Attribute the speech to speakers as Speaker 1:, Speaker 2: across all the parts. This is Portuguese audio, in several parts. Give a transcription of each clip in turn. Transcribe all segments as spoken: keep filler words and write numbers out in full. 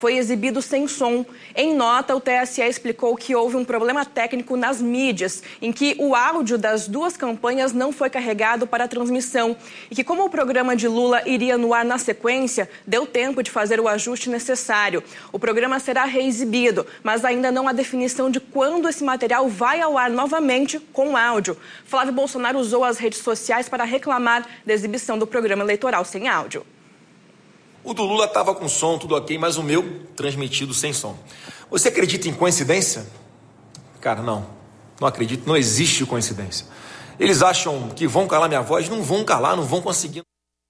Speaker 1: foi exibido sem som. Em nota, o T S E explicou que houve um problema técnico nas mídias, em que o áudio das duas campanhas não foi carregado para a transmissão e que, como o programa de Lula iria no ar na sequência, deu tempo de fazer o ajuste necessário. O programa será reexibido, mas ainda não há definição de quando esse material vai ao ar novamente com áudio. Flávio Bolsonaro usou as redes sociais para reclamar da exibição do programa eleitoral sem áudio.
Speaker 2: O do Lula estava com som, tudo ok, mas o meu transmitido sem som. Você acredita em coincidência? Cara, não. Não acredito, não existe coincidência. Eles acham que vão calar minha voz, não vão calar, não vão conseguir.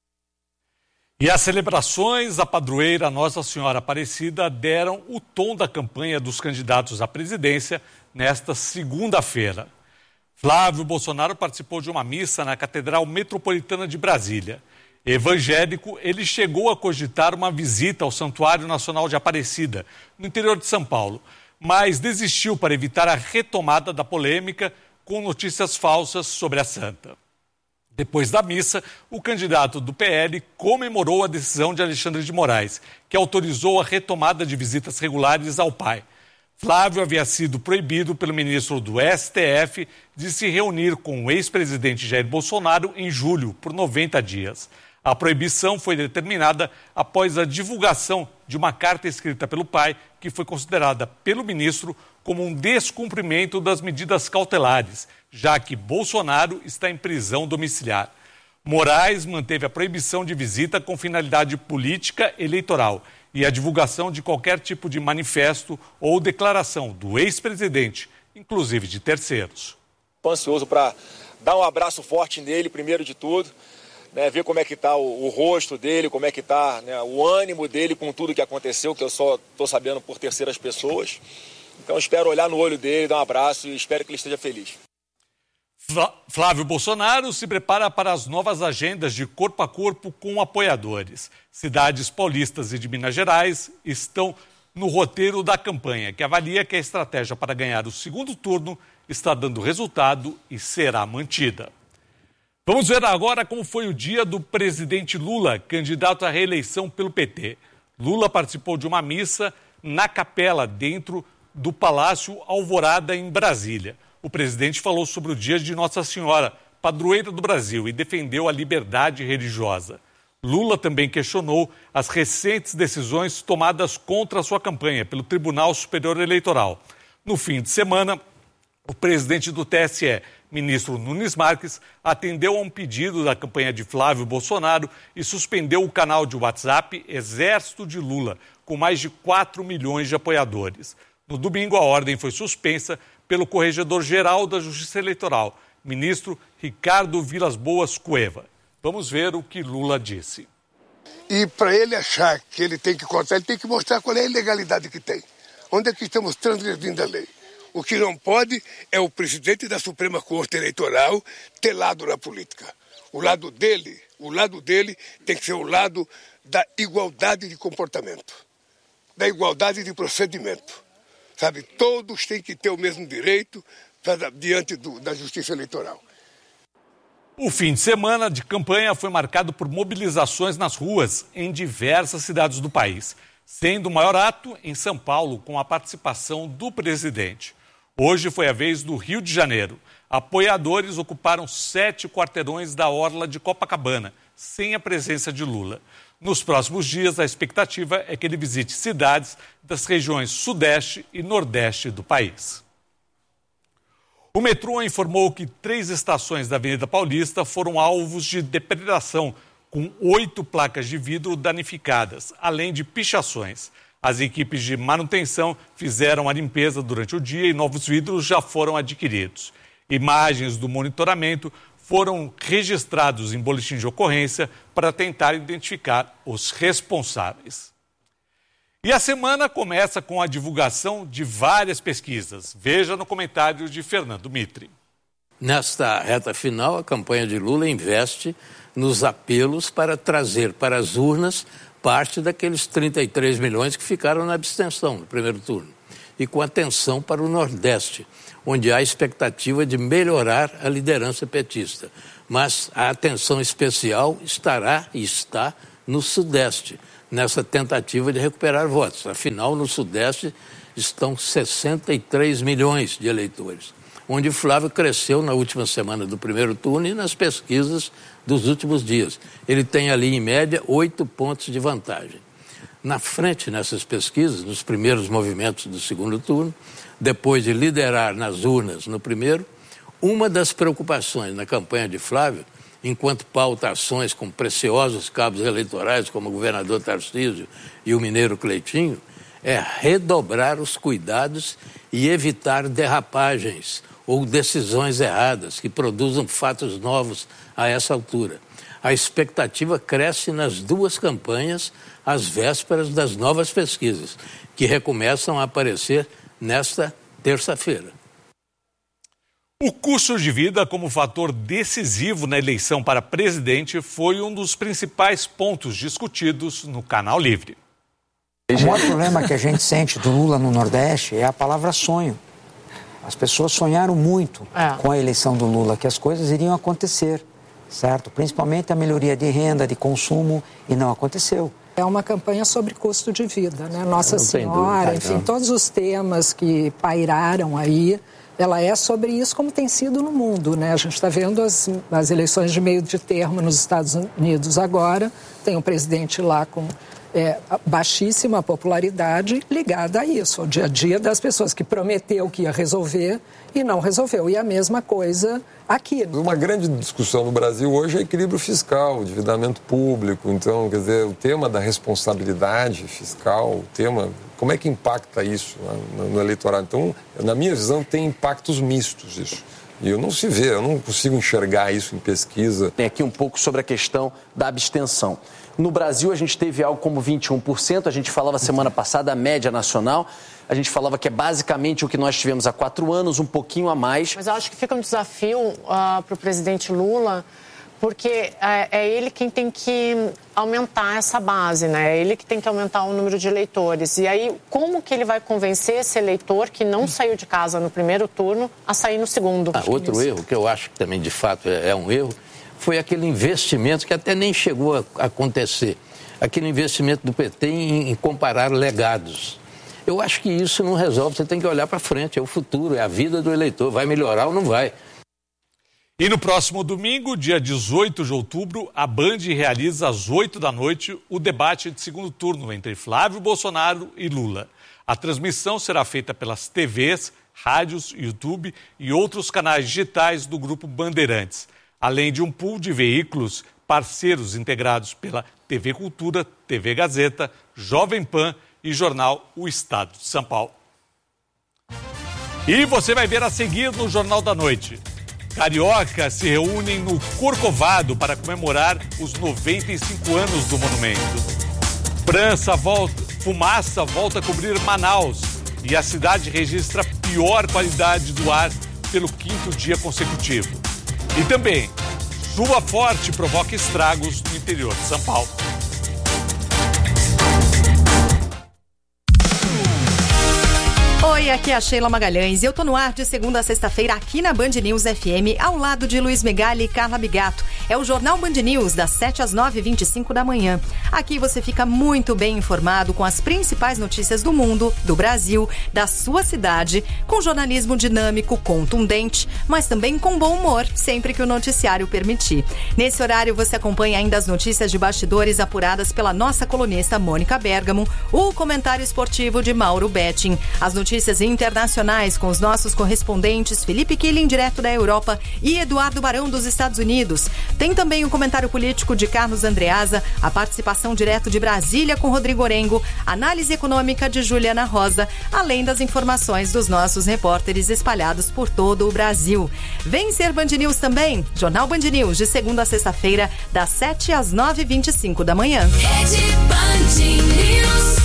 Speaker 3: E as celebrações à padroeira Nossa Senhora Aparecida deram o tom da campanha dos candidatos à presidência nesta segunda-feira. Flávio Bolsonaro participou de uma missa na Catedral Metropolitana de Brasília. Evangélico, ele chegou a cogitar uma visita ao Santuário Nacional de Aparecida, no interior de São Paulo, mas desistiu para evitar a retomada da polêmica com notícias falsas sobre a santa. Depois da missa, o candidato do P L comemorou a decisão de Alexandre de Moraes, que autorizou a retomada de visitas regulares ao pai. Flávio havia sido proibido pelo ministro do S T F de se reunir com o ex-presidente Jair Bolsonaro em julho, por noventa dias. A proibição foi determinada após a divulgação de uma carta escrita pelo pai, que foi considerada pelo ministro como um descumprimento das medidas cautelares, já que Bolsonaro está em prisão domiciliar. Moraes manteve a proibição de visita com finalidade política eleitoral e a divulgação de qualquer tipo de manifesto ou declaração do ex-presidente, inclusive de terceiros.
Speaker 2: Estou ansioso para dar um abraço forte nele, primeiro de tudo, né, ver como é que está o, o rosto dele, como é que está, né, o ânimo dele com tudo que aconteceu, que eu só estou sabendo por terceiras pessoas. Então espero olhar no olho dele, dar um abraço e espero que ele esteja feliz.
Speaker 3: Flávio Bolsonaro se prepara para as novas agendas de corpo a corpo com apoiadores. Cidades paulistas e de Minas Gerais estão no roteiro da campanha, que avalia que a estratégia para ganhar o segundo turno está dando resultado e será mantida. Vamos ver agora como foi o dia do presidente Lula, candidato à reeleição pelo P T. Lula participou de uma missa na capela dentro do Palácio Alvorada, em Brasília. O presidente falou sobre o dia de Nossa Senhora, padroeira do Brasil, e defendeu a liberdade religiosa. Lula também questionou as recentes decisões tomadas contra a sua campanha pelo Tribunal Superior Eleitoral. No fim de semana, o presidente do T S E, ministro Nunes Marques, atendeu a um pedido da campanha de Flávio Bolsonaro e suspendeu o canal de WhatsApp Exército de Lula, com mais de quatro milhões de apoiadores. No domingo, a ordem foi suspensa pelo Corregedor-Geral da Justiça Eleitoral, ministro Ricardo Vilas Boas Cueva. Vamos ver o que Lula disse.
Speaker 4: E para ele achar que ele tem que contar, ele tem que mostrar qual é a ilegalidade que tem. Onde é que estamos transgredindo a lei? O que não pode é o presidente da Suprema Corte Eleitoral ter lado na política. O lado dele, o lado dele tem que ser o lado da igualdade de comportamento, da igualdade de procedimento. Sabe, todos têm que ter o mesmo direito pra, diante do, da justiça eleitoral.
Speaker 3: O fim de semana de campanha foi marcado por mobilizações nas ruas em diversas cidades do país, sendo o maior ato em São Paulo com a participação do presidente. Hoje foi a vez do Rio de Janeiro. Apoiadores ocuparam sete quarteirões da orla de Copacabana, sem a presença de Lula. Nos próximos dias, a expectativa é que ele visite cidades das regiões Sudeste e Nordeste do país. O metrô informou que três estações da Avenida Paulista foram alvos de depredação, com oito placas de vidro danificadas, além de pichações. As equipes de manutenção fizeram a limpeza durante o dia e novos vidros já foram adquiridos. Imagens do monitoramento foram registrados em boletim de ocorrência para tentar identificar os responsáveis. E a semana começa com a divulgação de várias pesquisas. Veja no comentário de Fernando Mitre.
Speaker 5: Nesta reta final, a campanha de Lula investe nos apelos para trazer para as urnas parte daqueles trinta e três milhões que ficaram na abstenção no primeiro turno. E com atenção para o Nordeste, onde há expectativa de melhorar a liderança petista. Mas a atenção especial estará e está no Sudeste, nessa tentativa de recuperar votos. Afinal, no Sudeste estão sessenta e três milhões de eleitores, onde Flávio cresceu na última semana do primeiro turno e nas pesquisas dos últimos dias. Ele tem ali, em média, oito pontos de vantagem. Na frente, nessas pesquisas, nos primeiros movimentos do segundo turno, depois de liderar nas urnas no primeiro, uma das preocupações na campanha de Flávio, enquanto pauta ações com preciosos cabos eleitorais, como o governador Tarcísio e o mineiro Cleitinho, é redobrar os cuidados e evitar derrapagens ou decisões erradas que produzam fatos novos a essa altura. A expectativa cresce nas duas campanhas às vésperas das novas pesquisas, que recomeçam a aparecer nesta terça-feira.
Speaker 3: O custo de vida como fator decisivo na eleição para presidente foi um dos principais pontos discutidos no Canal Livre.
Speaker 6: O maior problema que a gente sente do Lula no Nordeste é a palavra sonho. As pessoas sonharam muito é. com a eleição do Lula, que as coisas iriam acontecer, certo? Principalmente a melhoria de renda, de consumo, e não aconteceu.
Speaker 7: É uma campanha sobre custo de vida, né? Nossa Senhora, enfim, todos os temas que pairaram aí, ela é sobre isso como tem sido no mundo, né? A gente está vendo as, as eleições de meio de termo nos Estados Unidos agora, tem um presidente lá com é, baixíssima popularidade ligada a isso, ao dia a dia das pessoas, que prometeu que ia resolver e não resolveu. E a mesma coisa aqui.
Speaker 8: Uma grande discussão no Brasil hoje é equilíbrio fiscal, o endividamento público. Então, quer dizer, o tema da responsabilidade fiscal, o tema, como é que impacta isso no, no eleitorado? Então, na minha visão, tem impactos mistos isso. E eu não se vê, eu não consigo enxergar isso em pesquisa.
Speaker 9: Tem aqui um pouco sobre a questão da abstenção. No Brasil, a gente teve algo como vinte e um por cento, a gente falava semana passada a média nacional, a gente falava que é basicamente o que nós tivemos há quatro anos, um pouquinho a mais.
Speaker 10: Mas eu acho que fica um desafio uh, para o presidente Lula, porque é, é ele quem tem que aumentar essa base, né? É ele que tem que aumentar o número de eleitores. E aí, como que ele vai convencer esse eleitor que não saiu de casa no primeiro turno a sair no segundo?
Speaker 5: Ah, outro isso. erro, que eu acho que também de fato é, é um erro, foi aquele investimento que até nem chegou a acontecer. Aquele investimento do P T em, em comparar legados. Eu acho que isso não resolve, você tem que olhar para frente, é o futuro, é a vida do eleitor, vai melhorar ou não vai.
Speaker 3: E no próximo domingo, dia dezoito de outubro, a Band realiza às oito da noite o debate de segundo turno entre Flávio Bolsonaro e Lula. A transmissão será feita pelas T Vs, rádios, YouTube e outros canais digitais do Grupo Bandeirantes, além de um pool de veículos parceiros integrados pela T V Cultura, T V Gazeta, Jovem Pan e jornal O Estado de São Paulo. E você vai ver a seguir no Jornal da Noite. Cariocas se reúnem no Corcovado para comemorar os noventa e cinco anos do monumento. França volta, fumaça volta a cobrir Manaus e a cidade registra a pior qualidade do ar pelo quinto dia consecutivo. E também, chuva forte provoca estragos no interior de São Paulo.
Speaker 11: Oi, aqui é a Sheila Magalhães e eu tô no ar de segunda a sexta-feira aqui na Band News F M, ao lado de Luiz Megali e Carla Bigato. É o Jornal Band News, das sete às nove e vinte e cinco da manhã. Aqui você fica muito bem informado com as principais notícias do mundo, do Brasil, da sua cidade, com jornalismo dinâmico, contundente, mas também com bom humor, sempre que o noticiário permitir. Nesse horário você acompanha ainda as notícias de bastidores apuradas pela nossa colunista Mônica Bergamo, o comentário esportivo de Mauro Betting, as notícias internacionais com os nossos correspondentes Felipe Killing, direto da Europa, e Eduardo Barão, dos Estados Unidos. Tem também o comentário político de Carlos Andreasa, a participação direto de Brasília com Rodrigo Orengo, análise econômica de Juliana Rosa, além das informações dos nossos repórteres espalhados por todo o Brasil. Vem ser Band News também, Jornal Band News, de segunda a sexta-feira, das sete às nove e vinte e cinco da manhã. Rede Band News.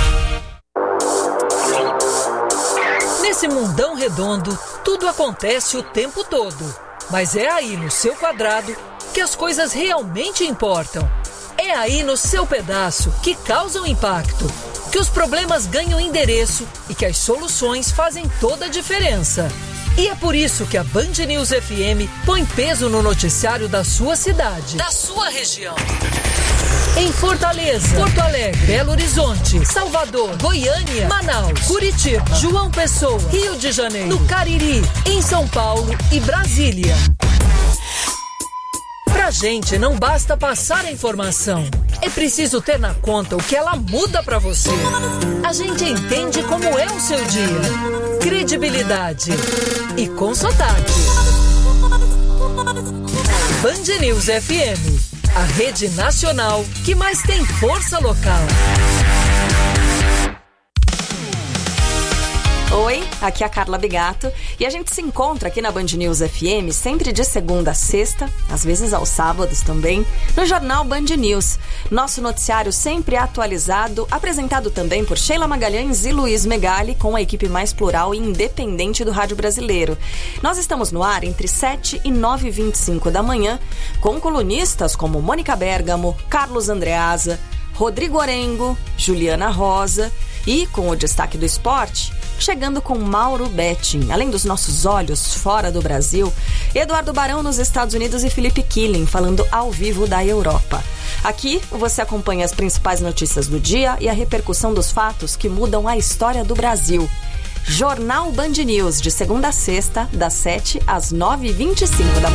Speaker 12: Nesse mundão redondo, tudo acontece o tempo todo. Mas é aí no seu quadrado que as coisas realmente importam. É aí no seu pedaço que causam impacto, que os problemas ganham endereço e que as soluções fazem toda a diferença. E é por isso que a Band News F M põe peso no noticiário da sua cidade, da sua região. Em Fortaleza, Porto Alegre, Belo Horizonte, Salvador, Goiânia, Manaus, Curitiba, João Pessoa, Rio de Janeiro, no Cariri, em São Paulo e Brasília. Pra gente não basta passar a informação, é preciso ter na conta o que ela muda pra você. A gente entende como é o seu dia. Credibilidade e com sotaque. Band News F M, a rede nacional que mais tem força local.
Speaker 11: Oi, aqui é a Carla Bigato e a gente se encontra aqui na Band News F M sempre de segunda a sexta, às vezes aos sábados também, no Jornal Band News. Nosso noticiário sempre atualizado, apresentado também por Sheila Magalhães e Luiz Megali, com a equipe mais plural e independente do rádio brasileiro. Nós estamos no ar entre sete e nove e vinte e cinco da manhã, com colunistas como Mônica Bergamo, Carlos Andreasa, Rodrigo Orengo, Juliana Rosa e, com o destaque do esporte, chegando com Mauro Betting. Além dos nossos olhos fora do Brasil, Eduardo Barão nos Estados Unidos e Felipe Killing falando ao vivo da Europa. Aqui você acompanha as principais notícias do dia e a repercussão dos fatos que mudam a história do Brasil. Jornal Band News, de segunda a sexta, das sete às nove e vinte e cinco da manhã.